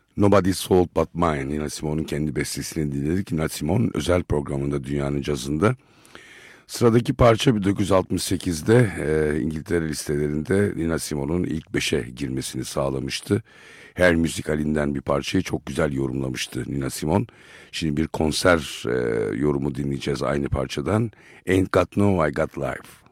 Nobody's Fault But Mine, Nina Simone'un kendi bestesini dinledik. Nina Simone özel programında Dünyanın Cazı'nda. Sıradaki parça 1968'de İngiltere listelerinde Nina Simone'un ilk 5'e girmesini sağlamıştı. Her müzikalinden bir parçayı çok güzel yorumlamıştı Nina Simone. Şimdi bir konser yorumu dinleyeceğiz aynı parçadan. Ain't Got No I Got Life.